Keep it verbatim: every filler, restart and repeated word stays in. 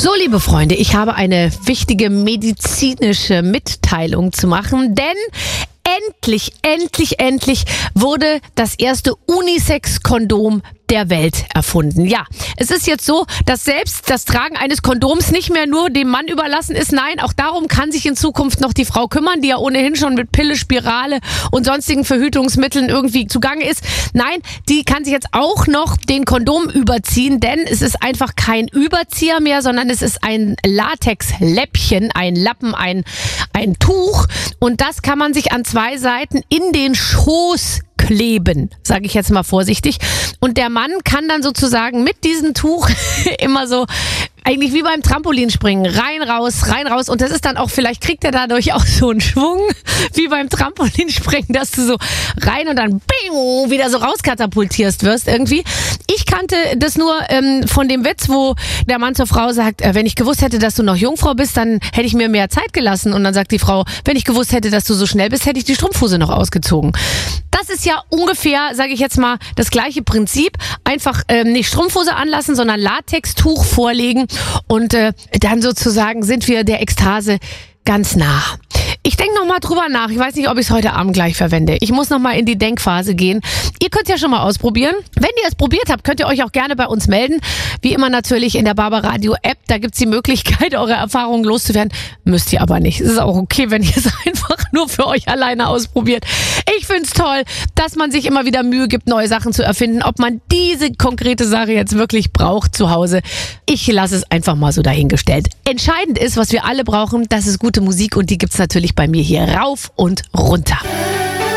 So, liebe Freunde, ich habe eine wichtige medizinische Mitteilung zu machen, denn endlich, endlich, endlich wurde das erste Unisex-Kondom der Welt erfunden. Ja, es ist jetzt so, dass selbst das Tragen eines Kondoms nicht mehr nur dem Mann überlassen ist. Nein, auch darum kann sich in Zukunft noch die Frau kümmern, die ja ohnehin schon mit Pille, Spirale und sonstigen Verhütungsmitteln irgendwie zugange ist. Nein, die kann sich jetzt auch noch den Kondom überziehen, denn es ist einfach kein Überzieher mehr, sondern es ist ein Latexläppchen, ein Lappen, ein, ein Tuch. Und das kann man sich an zwei Seiten in den Schoß kleben, sage ich jetzt mal vorsichtig. Und der Mann kann dann sozusagen mit diesem Tuch immer so, eigentlich wie beim Trampolinspringen, rein, raus, rein, raus. Und das ist dann auch, vielleicht kriegt er dadurch auch so einen Schwung, wie beim Trampolinspringen, dass du so rein und dann bing, wieder so rauskatapultierst wirst irgendwie. Ich kannte das nur ähm, von dem Witz, wo der Mann zur Frau sagt, äh, wenn ich gewusst hätte, dass du noch Jungfrau bist, dann hätte ich mir mehr Zeit gelassen. Und dann sagt die Frau, wenn ich gewusst hätte, dass du so schnell bist, hätte ich die Strumpfhose noch ausgezogen. Das ist ja ungefähr, sage ich jetzt mal, das gleiche Prinzip. Einfach ähm, nicht Strumpfhose anlassen, sondern Latextuch vorlegen. Und äh, dann sozusagen sind wir der Ekstase ganz nah. Ich denke nochmal drüber nach. Ich weiß nicht, ob ich es heute Abend gleich verwende. Ich muss nochmal in die Denkphase gehen. Ihr könnt es ja schon mal ausprobieren. Wenn ihr es probiert habt, könnt ihr euch auch gerne bei uns melden. Wie immer natürlich in der Barbaradio App. Da gibt's die Möglichkeit, eure Erfahrungen loszuwerden. Müsst ihr aber nicht. Es ist auch okay, wenn ihr es einfach nur für euch alleine ausprobiert. Ich find's toll, dass man sich immer wieder Mühe gibt, neue Sachen zu erfinden. Ob man diese konkrete Sache jetzt wirklich braucht zu Hause, ich lasse es einfach mal so dahingestellt. Entscheidend ist, was wir alle brauchen, das ist gute Musik und die gibt's natürlich bei mir hier rauf und runter.